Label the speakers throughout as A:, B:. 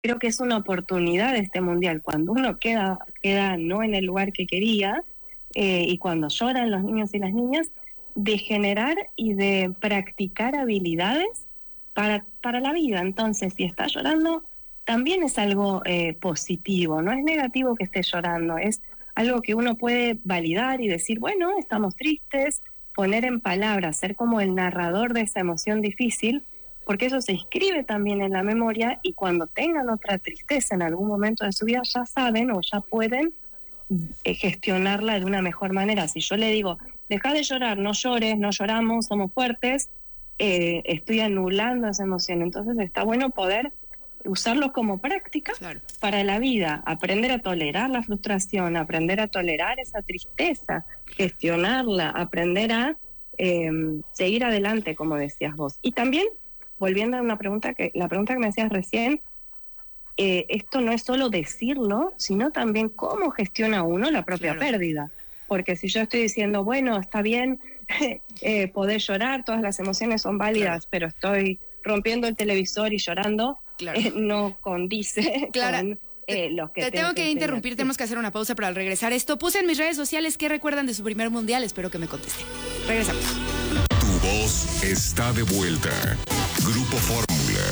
A: creo que es una oportunidad de este mundial. Cuando uno queda no en el lugar que quería, y cuando lloran los niños y las niñas, de generar y de practicar habilidades para la vida. Entonces, si está llorando, también es algo positivo, no es negativo que esté llorando, es algo que uno puede validar y decir, bueno, estamos tristes, poner en palabras, ser como el narrador de esa emoción difícil, porque eso se inscribe también en la memoria, y cuando tengan otra tristeza en algún momento de su vida, ya saben o ya pueden gestionarla de una mejor manera. Si yo le digo, deja de llorar, no llores, no lloramos, somos fuertes, estoy anulando esa emoción. Entonces está bueno poder usarlos como práctica, claro, para la vida, aprender a tolerar la frustración, aprender a tolerar esa tristeza, gestionarla, aprender a seguir adelante, como decías vos. Y también, volviendo a la pregunta que me hacías recién, esto no es solo decirlo, sino también cómo gestiona uno la propia, claro, pérdida. Porque si yo estoy diciendo, bueno, está bien poder llorar, todas las emociones son válidas, claro, pero estoy rompiendo el televisor y llorando, claro, no condice, claro, con los que...
B: Te tengo que interrumpir, tenemos que hacer una pausa para regresar esto. Puse en mis redes sociales qué recuerdan de su primer mundial, espero que me contesten. Regresamos.
C: Tu voz está de vuelta. Grupo Fórmula.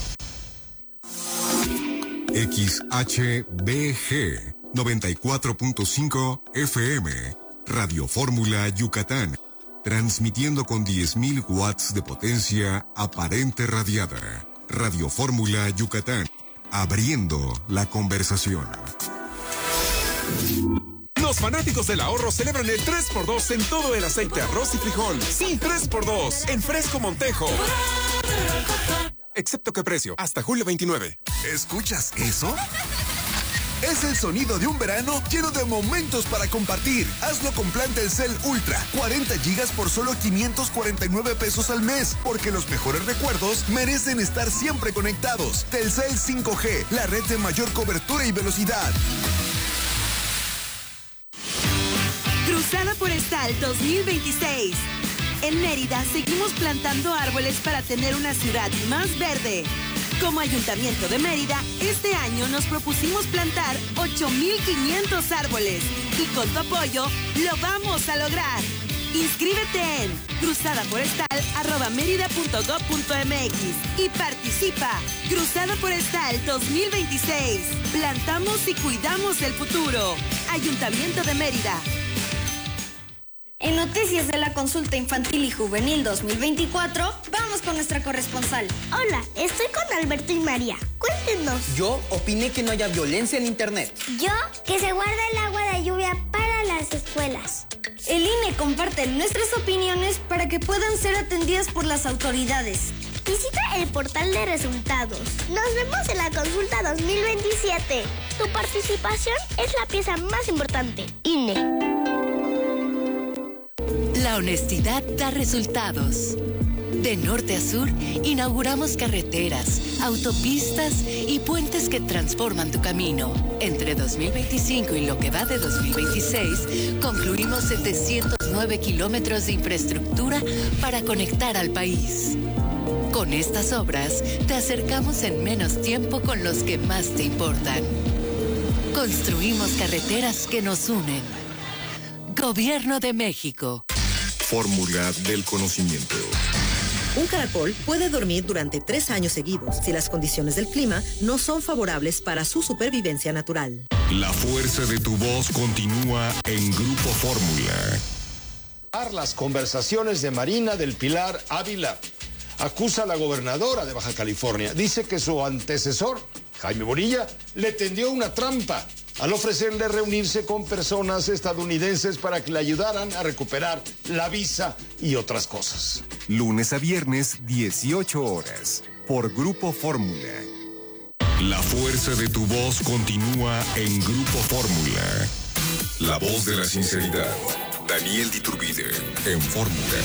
C: XHBG 94.5 FM, Radio Fórmula Yucatán, transmitiendo con 10.000 watts de potencia aparente radiada. Radio Fórmula Yucatán, abriendo la conversación.
D: Los fanáticos del ahorro celebran el 3x2 en todo el aceite, arroz y frijol. Sí, 3x2 en Fresco Montejo. Excepto que precio, hasta julio 29.
E: ¿Escuchas eso? Es el sonido de un verano lleno de momentos para compartir. Hazlo con plan Telcel Ultra. 40 gigas por solo 549 pesos al mes. Porque los mejores recuerdos merecen estar siempre conectados. Telcel 5G, la red de mayor cobertura y velocidad.
F: Cruzada Forestal 2026. En Mérida seguimos plantando árboles para tener una ciudad más verde. Como Ayuntamiento de Mérida, este año nos propusimos plantar 8,500 árboles y con tu apoyo lo vamos a lograr. Inscríbete en cruzadaforestal@merida.gov.mx y participa. Cruzada Forestal 2026. Plantamos y cuidamos el futuro. Ayuntamiento de Mérida.
G: En Noticias de la Consulta Infantil y Juvenil 2024, vamos con nuestra corresponsal.
H: Hola, estoy con Alberto y María. Cuéntenos.
I: Yo opiné que no haya violencia en internet.
H: Yo, que se guarda el agua de lluvia para las escuelas.
G: El INE comparte nuestras opiniones para que puedan ser atendidas por las autoridades.
H: Visita el portal de resultados. Nos vemos en la consulta 2027. Tu participación es la pieza más importante. INE.
J: La honestidad da resultados. De norte a sur, inauguramos carreteras, autopistas y puentes que transforman tu camino. Entre 2025 y lo que va de 2026, concluimos 709 kilómetros de infraestructura para conectar al país. Con estas obras, te acercamos en menos tiempo con los que más te importan. Construimos carreteras que nos unen. Gobierno de México.
C: Fórmula del conocimiento.
K: Un caracol puede dormir durante 3 años seguidos si las condiciones del clima no son favorables para su supervivencia natural.
C: La fuerza de tu voz continúa en Grupo Fórmula.
L: Las conversaciones de Marina del Pilar Ávila. Acusa a la gobernadora de Baja California. Dice que su antecesor, Jaime Bonilla, le tendió una trampa al ofrecerle reunirse con personas estadounidenses para que le ayudaran a recuperar la visa y otras cosas.
C: Lunes a viernes, 18 horas, por Grupo Fórmula. La fuerza de tu voz continúa en Grupo Fórmula. La voz de la sinceridad. Daniel Diturbide, en Fórmula.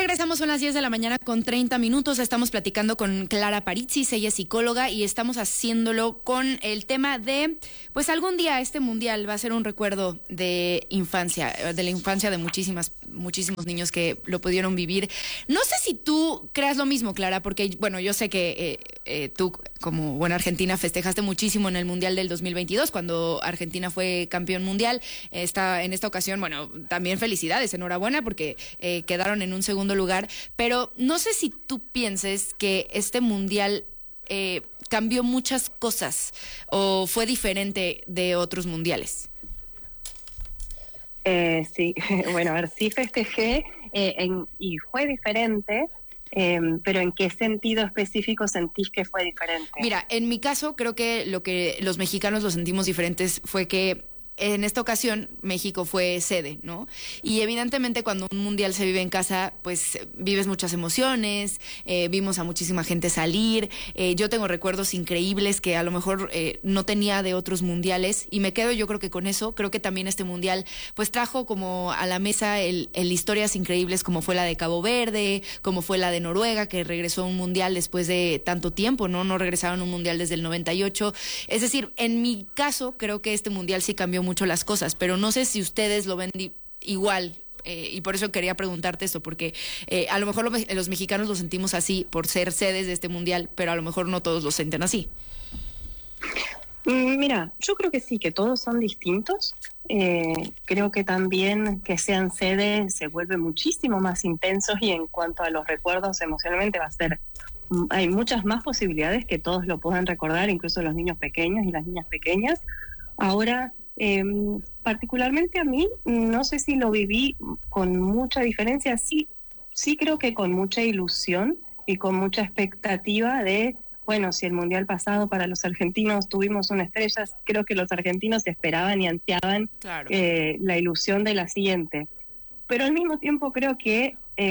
B: Regresamos, son las 10 de la mañana con 30 minutos. Estamos platicando con Clara Paritzis, ella es psicóloga, y estamos haciéndolo con el tema de, pues algún día este mundial va a ser un recuerdo de la infancia de muchísimos niños que lo pudieron vivir. No sé si tú creas lo mismo, Clara, porque, bueno, yo sé que tú, como buena argentina, festejaste muchísimo en el Mundial del 2022, cuando Argentina fue campeón mundial. En esta ocasión, bueno, también felicidades, enhorabuena, porque quedaron en un segundo lugar, pero no sé si tú pienses que este mundial cambió muchas cosas o fue diferente de otros mundiales.
A: Sí, bueno, a ver, sí festejé y fue diferente, pero ¿en qué sentido específico sentís que fue diferente?
B: Mira, en mi caso creo que lo que los mexicanos lo sentimos diferentes fue que en esta ocasión México fue sede, ¿no? Y evidentemente cuando un mundial se vive en casa, pues vives muchas emociones, vimos a muchísima gente salir, yo tengo recuerdos increíbles que a lo mejor no tenía de otros mundiales, y me quedo yo creo que con eso. Creo que también este mundial pues trajo como a la mesa el historias increíbles como fue la de Cabo Verde, como fue la de Noruega, que regresó a un mundial después de tanto tiempo, ¿no? No regresaron a un mundial desde el 98. Es decir, en mi caso creo que este mundial sí cambió mucho las cosas, pero no sé si ustedes lo ven igual, y por eso quería preguntarte esto, porque a lo mejor los mexicanos lo sentimos así por ser sedes de este mundial, pero a lo mejor no todos lo sienten así.
A: Mira, yo creo que sí, que todos son distintos. Creo que también que sean sedes se vuelve muchísimo más intenso, y en cuanto a los recuerdos emocionalmente hay muchas más posibilidades que todos lo puedan recordar, incluso los niños pequeños y las niñas pequeñas. Ahora, particularmente a mí, no sé si lo viví con mucha diferencia. Sí creo que con mucha ilusión y con mucha expectativa de, bueno, si el mundial pasado para los argentinos tuvimos una estrella, creo que los argentinos esperaban y ansiaban, claro, la ilusión de la siguiente. Pero al mismo tiempo creo que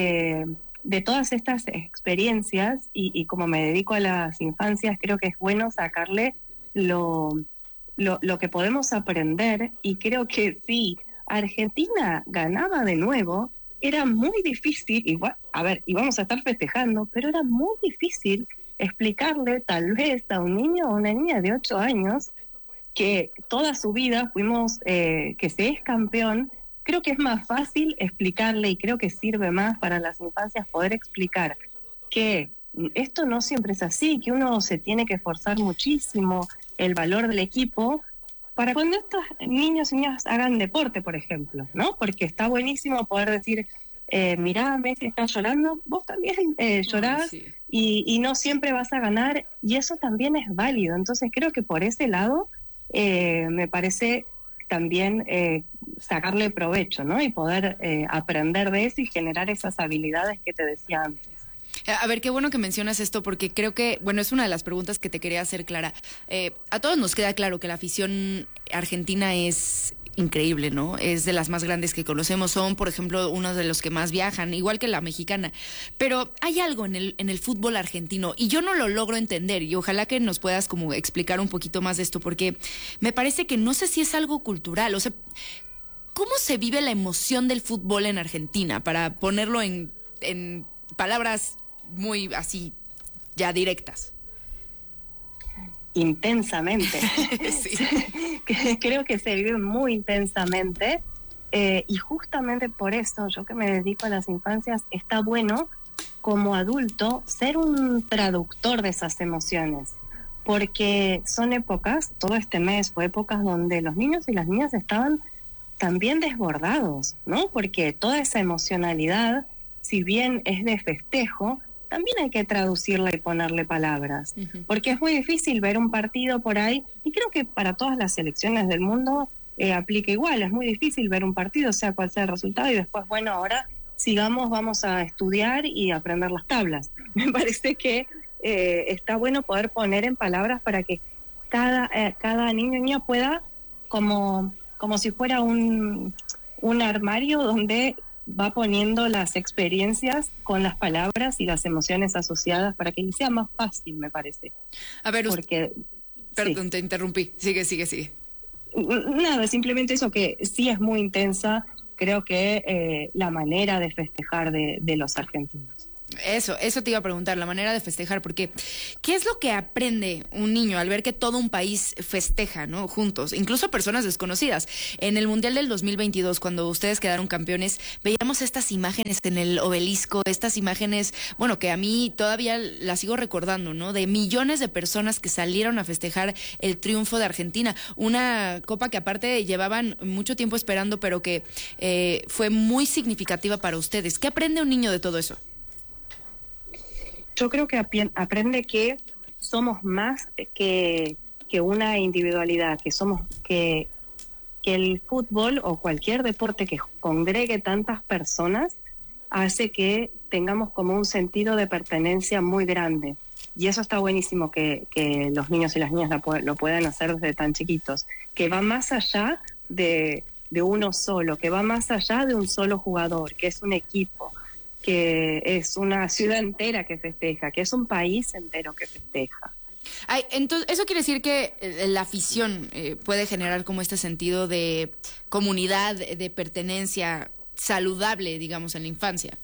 A: de todas estas experiencias, y como me dedico a las infancias, creo que es bueno sacarle lo que podemos aprender, y creo que si Argentina ganaba de nuevo, era muy difícil, íbamos a estar festejando, pero era muy difícil explicarle tal vez a un niño o una niña de 8 años que toda su vida fuimos, que se es campeón. Creo que es más fácil explicarle, y creo que sirve más para las infancias poder explicar que esto no siempre es así, que uno se tiene que esforzar muchísimo, el valor del equipo, para cuando estos niños y niñas hagan deporte, por ejemplo, ¿no? Porque está buenísimo poder decir, mirá, Messi está llorando, vos también llorás, sí, y no siempre vas a ganar, y eso también es válido. Entonces creo que por ese lado me parece también sacarle provecho, ¿no? Y poder aprender de eso y generar esas habilidades que te decía antes.
B: A ver, qué bueno que mencionas esto, porque creo que, bueno, es una de las preguntas que te quería hacer, Clara. A todos nos queda claro que la afición argentina es increíble, ¿no? Es de las más grandes que conocemos. Son, por ejemplo, uno de los que más viajan, igual que la mexicana. Pero hay algo en el fútbol argentino, y yo no lo logro entender, y ojalá que nos puedas como explicar un poquito más de esto, porque me parece que no sé si es algo cultural. O sea, ¿cómo se vive la emoción del fútbol en Argentina? Para ponerlo en palabras muy así, ya directas.
A: Intensamente.
B: Sí.
A: Creo que se vive muy intensamente, y justamente por eso yo que me dedico a las infancias, está bueno como adulto ser un traductor de esas emociones, porque son épocas, todo este mes fue épocas donde los niños y las niñas estaban también desbordados, ¿no? Porque toda esa emocionalidad, si bien es de festejo, también hay que traducirla y ponerle palabras, porque es muy difícil ver un partido por ahí, y creo que para todas las selecciones del mundo aplica igual. Es muy difícil ver un partido, sea cual sea el resultado, y después, bueno, ahora sigamos, vamos a estudiar y aprender las tablas. Me parece que está bueno poder poner en palabras para que cada niño y niña pueda, como si fuera un armario donde va poniendo las experiencias con las palabras y las emociones asociadas, para que sea más fácil, me parece.
B: A ver,
A: porque
B: perdón,
A: sí.
B: Te interrumpí. Sigue.
A: Nada, simplemente eso, que sí es muy intensa, creo que la manera de festejar de los argentinos.
B: Eso te iba a preguntar, la manera de festejar, porque ¿qué es lo que aprende un niño al ver que todo un país festeja, ¿no? Juntos, incluso personas desconocidas? En el Mundial del 2022, cuando ustedes quedaron campeones, veíamos estas imágenes en el obelisco, estas imágenes, bueno, que a mí todavía las sigo recordando, ¿no? De millones de personas que salieron a festejar el triunfo de Argentina, una copa que aparte llevaban mucho tiempo esperando, pero que fue muy significativa para ustedes. ¿Qué aprende un niño de todo eso?
A: Yo creo que aprende que somos más que una individualidad, que el fútbol o cualquier deporte que congregue tantas personas hace que tengamos como un sentido de pertenencia muy grande. Y eso está buenísimo que los niños y las niñas lo puedan hacer desde tan chiquitos, que va más allá de uno solo, que va más allá de un solo jugador, que es un equipo, que es una ciudad entera que festeja, que es un país entero que festeja.
B: Ay, entonces, eso quiere decir que la afición puede generar como este sentido de comunidad, de pertenencia saludable, digamos, en la infancia.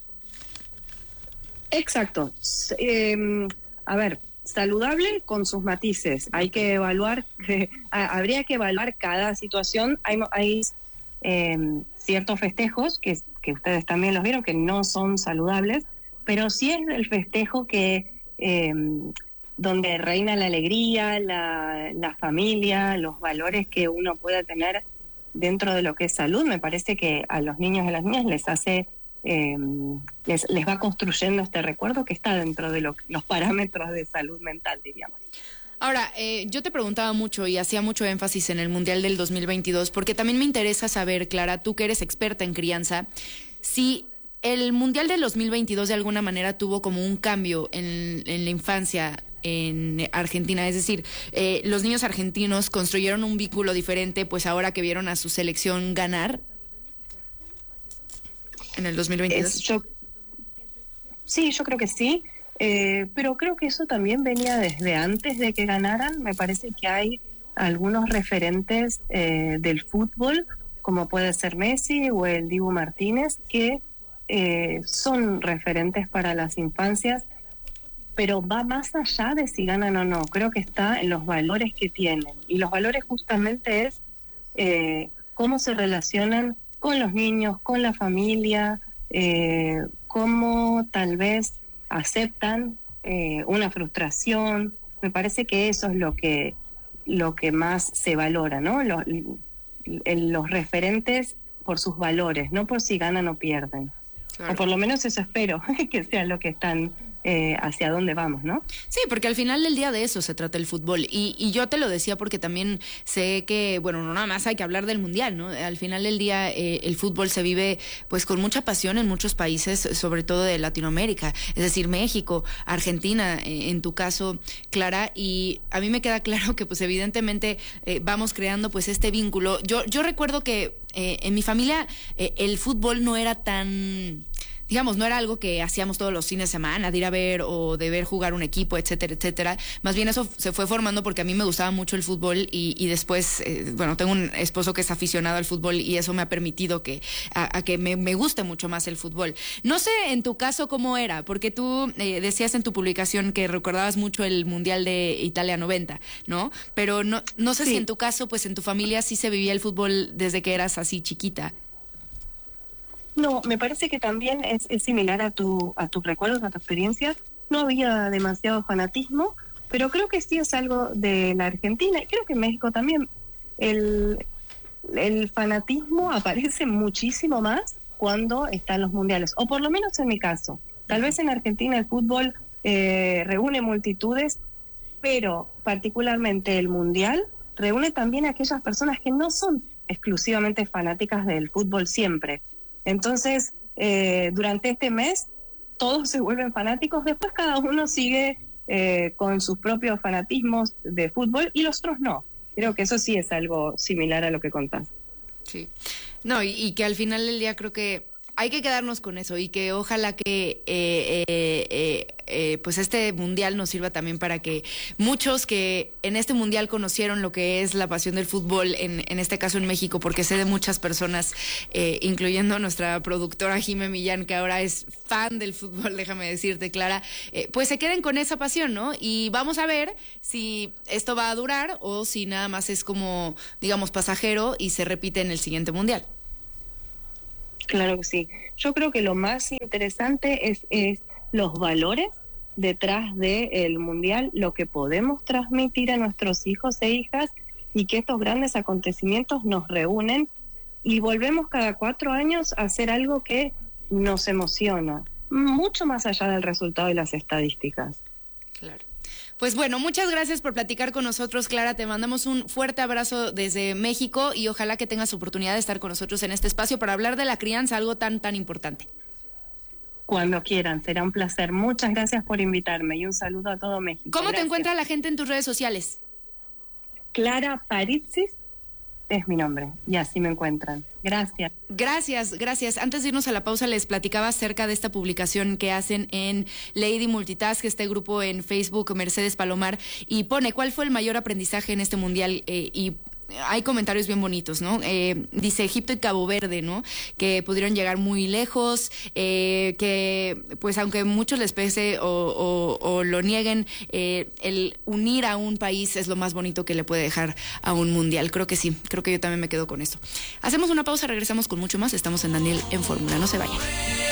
A: Exacto. A ver, saludable con sus matices. Hay que evaluar, habría que evaluar cada situación. Hay ciertos festejos que ustedes también los vieron, que no son saludables, pero sí es el festejo que donde reina la alegría, la familia, los valores que uno pueda tener dentro de lo que es salud. Me parece que a los niños y a las niñas les hace, les va construyendo este recuerdo que está dentro de los parámetros de salud mental, diríamos.
B: Ahora, yo te preguntaba mucho y hacía mucho énfasis en el Mundial del 2022, porque también me interesa saber, Clara, tú que eres experta en crianza, si el Mundial del 2022 de alguna manera tuvo como un cambio en la infancia en Argentina, es decir, los niños argentinos construyeron un vínculo diferente, pues ahora que vieron a su selección ganar en el 2022.
A: Sí, yo creo que sí. Pero creo que eso también venía desde antes de que ganaran. Me parece que hay algunos referentes del fútbol, como puede ser Messi o el Dibu Martínez, que son referentes para las infancias, pero va más allá de si ganan o no. Creo que está en los valores que tienen. Y los valores justamente es cómo se relacionan con los niños, con la familia, cómo tal vez aceptan una frustración. Me parece que eso es lo que más se valora, ¿no? Los referentes por sus valores, no por si ganan o pierden. Claro. O por lo menos eso espero, que sea lo que están hacia dónde vamos, ¿no?
B: Sí, porque al final del día de eso se trata el fútbol. Y yo te lo decía porque también sé que, bueno, no nada más hay que hablar del Mundial, ¿no? Al final del día el fútbol se vive pues con mucha pasión en muchos países, sobre todo de Latinoamérica, es decir, México, Argentina, en tu caso, Clara, y a mí me queda claro que pues evidentemente vamos creando pues este vínculo. Yo recuerdo que en mi familia el fútbol no era tan... digamos, no era algo que hacíamos todos los fines de semana, de ir a ver o de ver jugar un equipo, etcétera, etcétera. Más bien eso se fue formando porque a mí me gustaba mucho el fútbol y después, bueno, tengo un esposo que es aficionado al fútbol y eso me ha permitido que me guste mucho más el fútbol. No sé en tu caso cómo era, porque tú decías en tu publicación que recordabas mucho el Mundial de Italia 90, ¿no? Pero no sé si en tu caso, pues en tu familia sí se vivía el fútbol desde que eras así chiquita.
A: No, me parece que también es similar a tus recuerdos, a tu experiencia. No había demasiado fanatismo, pero creo que sí es algo de la Argentina. Y creo que en México también el fanatismo aparece muchísimo más cuando están los mundiales, o por lo menos en mi caso. Tal vez en Argentina el fútbol reúne multitudes, pero particularmente el mundial reúne también a aquellas personas que no son exclusivamente fanáticas del fútbol siempre. Entonces, durante este mes, todos se vuelven fanáticos, después cada uno sigue con sus propios fanatismos de fútbol y los otros no. Creo que eso sí es algo similar a lo que contás.
B: Sí. No, y que al final del día creo que hay que quedarnos con eso y que ojalá que pues este mundial nos sirva también para que muchos que en este mundial conocieron lo que es la pasión del fútbol, en este caso en México, porque sé de muchas personas, incluyendo nuestra productora Jimé Millán, que ahora es fan del fútbol, déjame decirte, Clara, pues se queden con esa pasión, ¿no? Y vamos a ver si esto va a durar o si nada más es como, digamos, pasajero y se repite en el siguiente mundial.
A: Claro que sí. Yo creo que lo más interesante es los valores detrás del mundial, lo que podemos transmitir a nuestros hijos e hijas y que estos grandes acontecimientos nos reúnen y volvemos cada 4 años a hacer algo que nos emociona, mucho más allá del resultado y las estadísticas.
B: Claro. Pues bueno, muchas gracias por platicar con nosotros, Clara. Te mandamos un fuerte abrazo desde México y ojalá que tengas oportunidad de estar con nosotros en este espacio para hablar de la crianza, algo tan importante.
A: Cuando quieran, será un placer. Muchas gracias por invitarme y un saludo a todo México.
B: ¿Cómo te encuentra la gente en tus redes sociales?
A: Clara Paritzis es mi nombre y así me encuentran. Gracias.
B: Gracias. Antes de irnos a la pausa les platicaba acerca de esta publicación que hacen en Lady Multitask, este grupo en Facebook, Mercedes Palomar, y pone ¿cuál fue el mayor aprendizaje en este mundial? Y hay comentarios bien bonitos, ¿no? Dice Egipto y Cabo Verde, ¿no? Que pudieron llegar muy lejos, que pues aunque muchos les pese o lo nieguen, el unir a un país es lo más bonito que le puede dejar a un mundial. Creo que sí, creo que yo también me quedo con esto. Hacemos una pausa, regresamos con mucho más. Estamos en Daniel en Fórmula, no se vayan.